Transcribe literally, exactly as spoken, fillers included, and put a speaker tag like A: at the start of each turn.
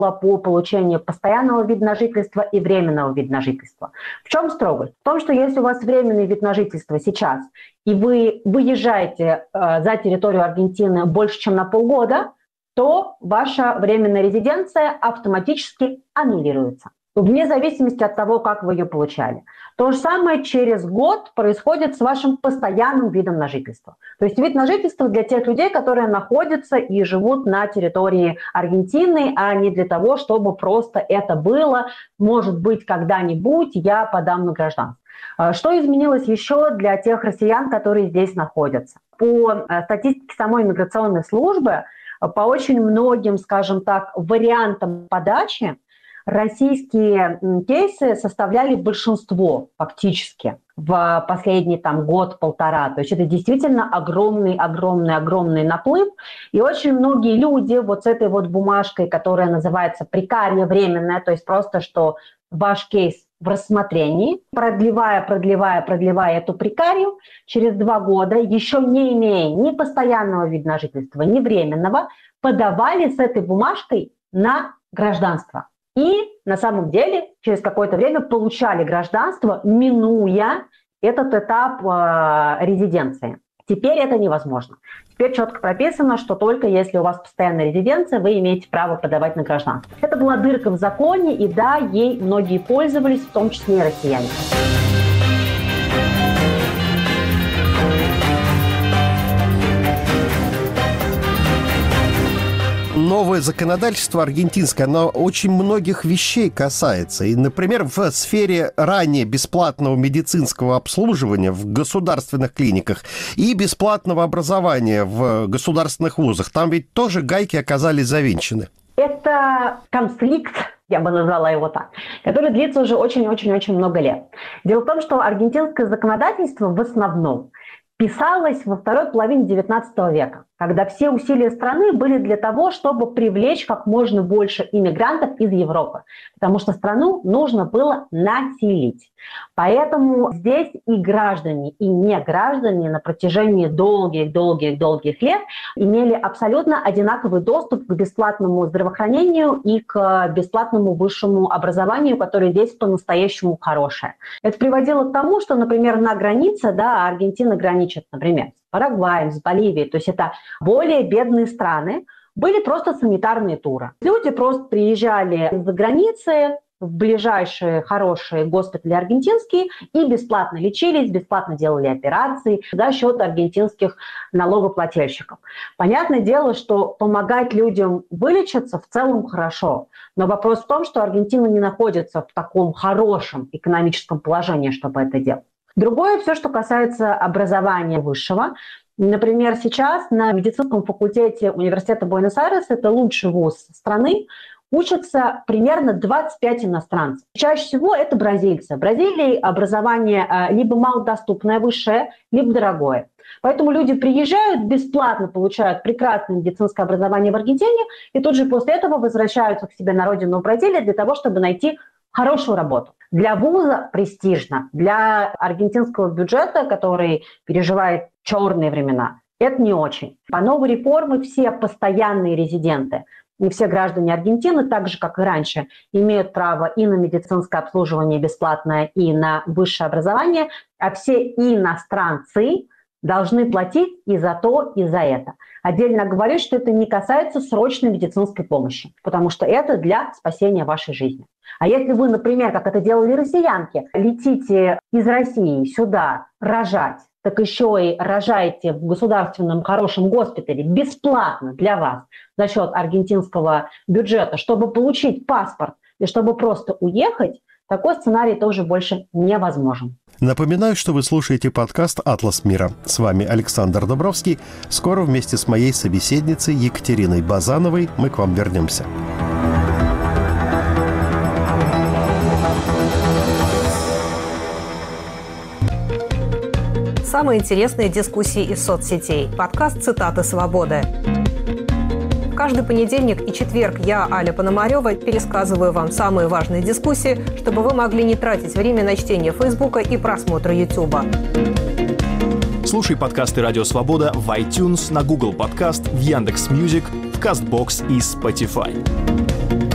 A: по получению постоянного вида на жительство и временного вида на жительство. В чем строгость? В том, что если у вас временный вид на жительство сейчас, и вы выезжаете э, за территорию Аргентины больше, чем на полгода, то ваша временная резиденция автоматически аннулируется, вне зависимости от того, как вы ее получали. То же самое через год происходит с вашим постоянным видом на жительство. То есть вид на жительство для тех людей, которые находятся и живут на территории Аргентины, а не для того, чтобы просто это было, может быть, когда-нибудь я подам на гражданство. Что изменилось еще для тех россиян, которые здесь находятся? По статистике самой миграционной службы, по очень многим, скажем так, вариантам подачи, российские кейсы составляли большинство фактически в последний там, год-полтора. То есть это действительно огромный-огромный-огромный наплыв. И очень многие люди вот с этой вот бумажкой, которая называется прекария временная, то есть просто что ваш кейс в рассмотрении, продлевая, продлевая, продлевая эту прекарию, через два года, еще не имея ни постоянного вида на жительство, ни временного, подавали с этой бумажкой на гражданство. И на самом деле через какое-то время получали гражданство, минуя этот этап э, резиденции. Теперь это невозможно. Теперь четко прописано, что только если у вас постоянная резиденция, вы имеете право подавать на гражданство. Это была дырка в законе, и да, ей многие пользовались, в том числе и россияне.
B: Новое законодательство аргентинское, оно очень многих вещей касается. И, например, в сфере ранее бесплатного медицинского обслуживания в государственных клиниках и бесплатного образования в государственных вузах, там ведь тоже гайки оказались завинчены.
A: Это конфликт, я бы назвала его так, который длится уже очень-очень-очень много лет. Дело в том, что аргентинское законодательство в основном писалось во второй половине девятнадцатого века, когда все усилия страны были для того, чтобы привлечь как можно больше иммигрантов из Европы, потому что страну нужно было населить. Поэтому здесь и граждане, и не граждане на протяжении долгих-долгих-долгих лет имели абсолютно одинаковый доступ к бесплатному здравоохранению и к бесплатному высшему образованию, которое здесь по-настоящему хорошее. Это приводило к тому, что, например, на границе, да, Аргентина граничит, например, с Парагваем, с Боливией, то есть это более бедные страны, были просто санитарные туры. Люди просто приезжали из-за границы в ближайшие хорошие госпитали аргентинские и бесплатно лечились, бесплатно делали операции за счет аргентинских налогоплательщиков. Понятное дело, что помогать людям вылечиться в целом хорошо, но вопрос в том, что Аргентина не находится в таком хорошем экономическом положении, чтобы это делать. Другое, все, что касается образования высшего. Например, сейчас на медицинском факультете университета Буэнос-Айрес, это лучший вуз страны, учатся примерно двадцать пять иностранцев. Чаще всего это бразильцы. В Бразилии образование либо малодоступное высшее, либо дорогое. Поэтому люди приезжают, бесплатно получают прекрасное медицинское образование в Аргентине и тут же после этого возвращаются к себе на родину в Бразилию для того, чтобы найти хорошую работу. Для вуза престижно, для аргентинского бюджета, который переживает черные времена, это не очень. По новой реформе все постоянные резиденты и все граждане Аргентины, так же, как и раньше, имеют право и на медицинское обслуживание бесплатное, и на высшее образование, а все иностранцы должны платить и за то, и за это. Отдельно говорю, что это не касается срочной медицинской помощи, потому что это для спасения вашей жизни. А если вы, например, как это делали россиянки, летите из России сюда рожать, так еще и рожаете в государственном хорошем госпитале бесплатно для вас за счет аргентинского бюджета, чтобы получить паспорт и чтобы просто уехать, такой сценарий тоже больше невозможен.
B: Напоминаю, что вы слушаете подкаст «Атлас мира». С вами Александр Дубровский. Скоро вместе с моей собеседницей Екатериной Базановой мы к вам вернемся.
C: Самые интересные дискуссии из соцсетей. Подкаст «Цитаты свободы». Каждый понедельник и четверг я, Аля Пономарева, пересказываю вам самые важные дискуссии, чтобы вы могли не тратить время на чтение Фейсбука и просмотр Ютуба.
D: Слушай подкасты «Радио Свобода» в iTunes, на Google Подкаст, в Яндекс.Мьюзик, в Кастбокс и Spotify.